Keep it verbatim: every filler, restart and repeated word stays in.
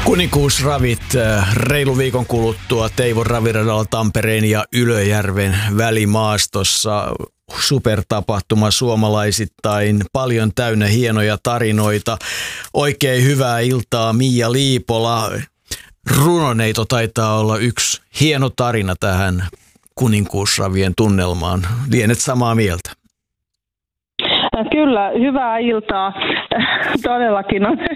Kuninkuusravit reilu viikon kuluttua Teivon raviradalla Tampereen ja Ylöjärven välimaastossa. Supertapahtuma suomalaisittain, paljon täynnä hienoja tarinoita. Oikein hyvää iltaa, Mia Liipola. Runoneito taitaa olla yksi hieno tarina tähän Kuninkuusravien tunnelmaan. Lienet samaa mieltä? Kyllä, hyvää iltaa. Todellakin on